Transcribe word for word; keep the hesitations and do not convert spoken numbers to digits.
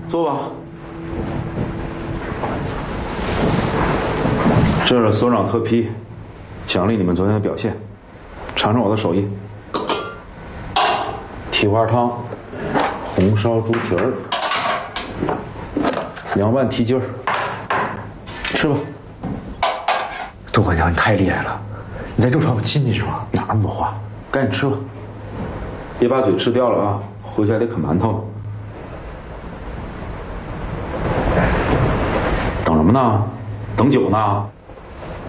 坐吧。这是所长特批，奖励你们昨天的表现，尝尝我的手艺。蹄花汤，红烧猪蹄儿，凉拌蹄筋儿，吃吧。杜管家，你太厉害了，你在这传我亲戚是吧？哪那么多话？赶紧吃吧，别把嘴吃掉了啊！回去还得啃馒头。等什么呢？等酒呢？